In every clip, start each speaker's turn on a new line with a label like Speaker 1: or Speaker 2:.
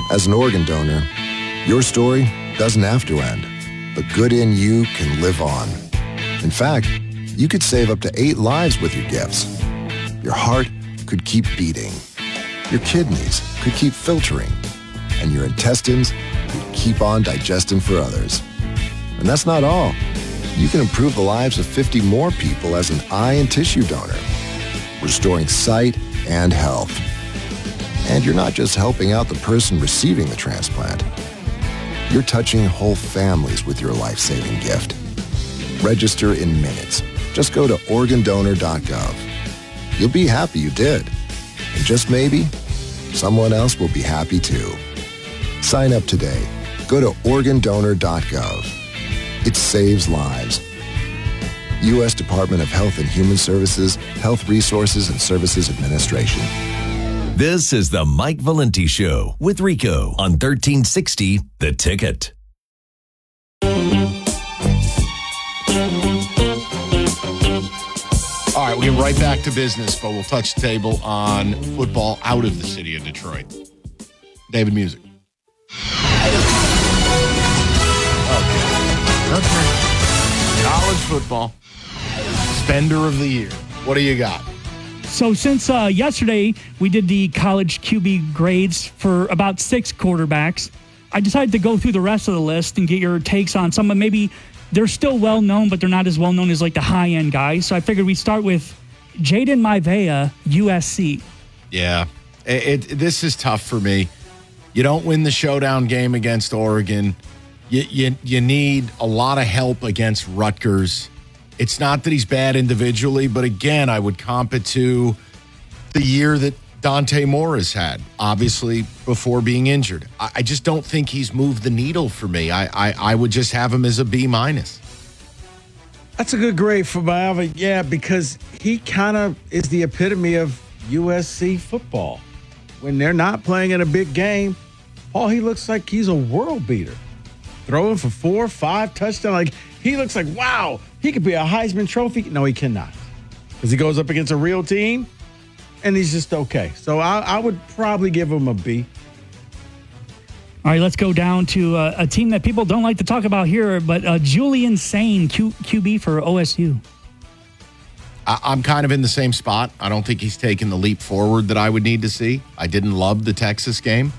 Speaker 1: As an organ donor, your story doesn't have to end. The good in you can live on. In fact, you could save up to 8 lives with your gifts. Your heart could keep beating. Your kidneys could keep filtering. And your intestines could keep on digesting for others. And that's not all. You can improve the lives of 50 more people as an eye and tissue donor, restoring sight and health. And you're not just helping out the person receiving the transplant. You're touching whole families with your life-saving gift. Register in minutes. Just go to organdonor.gov. You'll be happy you did. And just maybe, someone else will be happy too. Sign up today. Go to organdonor.gov. It saves lives. U.S. Department of Health and Human Services, Health Resources and Services Administration.
Speaker 2: This is the Mike Valenti Show with Rico on 1360 The Ticket.
Speaker 3: All right, we'll get right back to business, but we'll touch the table on football out of the city of Detroit. David Music. Okay. College football. Spender of the year. What do you got?
Speaker 4: So since yesterday we did the college QB grades for about 6 quarterbacks, I decided to go through the rest of the list and get your takes on some of maybe they're still well-known, but they're not as well-known as like the high-end guys. So I figured we'd start with Jaden Maivea, USC.
Speaker 3: Yeah, this is tough for me. You don't win the showdown game against Oregon. You need a lot of help against Rutgers. It's not that he's bad individually, but again, I would comp it to the year that Dante Moore has had, obviously before being injured. I just don't think he's moved the needle for me. I would just have him as a B-.
Speaker 5: That's a good grade for Maivea, yeah, because he kind of is the epitome of USC football. When they're not playing in a big game, Paul, he looks like he's a world beater. Throwing for 4 or 5 touchdowns. Like, he looks like, wow, he could be a Heisman Trophy. No, he cannot. Because he goes up against a real team, and he's just okay. So I would probably give him a B.
Speaker 4: All right, let's go down to a team that people don't like to talk about here, but Julian Sain, QB for OSU.
Speaker 3: I'm kind of in the same spot. I don't think he's taken the leap forward that I would need to see. I didn't love the Texas game.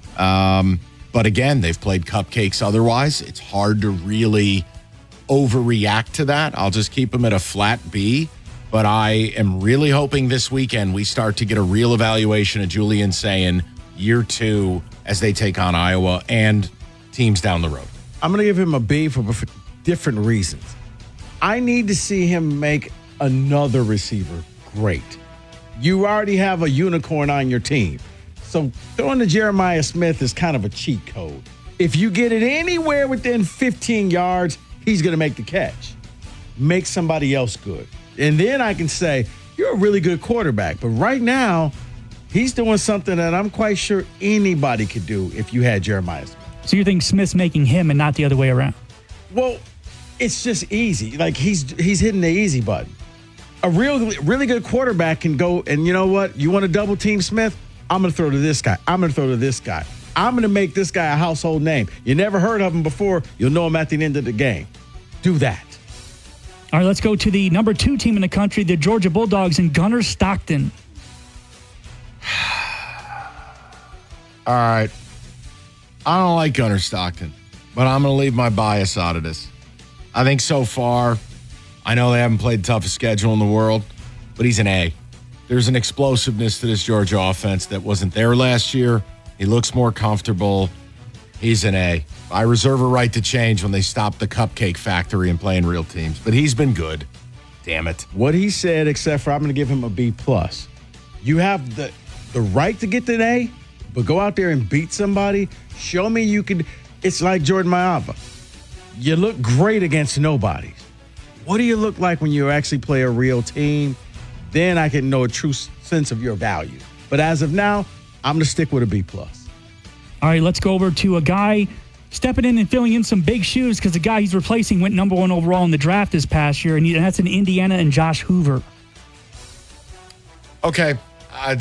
Speaker 3: But again, they've played cupcakes otherwise. It's hard to really overreact to that. I'll just keep him at a flat B. But I am really hoping this weekend we start to get a real evaluation of Julian Sain year 2 as they take on Iowa and teams down the road.
Speaker 5: I'm going to give him a B for different reasons. I need to see him make another receiver great. You already have a unicorn on your team. So throwing to Jeremiah Smith is kind of a cheat code. If you get it anywhere within 15 yards, he's going to make the catch. Make somebody else good. And then I can say, you're a really good quarterback. But right now, he's doing something that I'm quite sure anybody could do if you had Jeremiah Smith.
Speaker 4: So you think Smith's making him and not the other way around?
Speaker 5: Well, it's just easy. Like, he's hitting the easy button. A really good quarterback can go, and you know what? You want to double team Smith? I'm going to throw to this guy. I'm going to throw to this guy. I'm going to make this guy a household name. You never heard of him before. You'll know him at the end of the game. Do that.
Speaker 4: All right, let's go to the number 2 team in the country, the Georgia Bulldogs, and Gunnar Stockton.
Speaker 3: All right. I don't like Gunnar Stockton, but I'm going to leave my bias out of this. I think so far, I know they haven't played the toughest schedule in the world, but he's an A. There's an explosiveness to this Georgia offense that wasn't there last year. He looks more comfortable. He's an A. I reserve a right to change when they stop the cupcake factory and playing real teams, but he's been good. Damn it.
Speaker 5: What he said, except for I'm going to give him a B+. You have the right to get an A, but go out there and beat somebody. Show me you can. It's like Jordan Maivea. You look great against nobody. What do you look like when you actually play a real team? Then I can know a true sense of your value. But as of now, I'm going to stick with a B+.
Speaker 4: All right, let's go over to a guy stepping in and filling in some big shoes because the guy he's replacing went number 1 overall in the draft this past year, and that's in Indiana and Josh Hoover.
Speaker 3: Okay.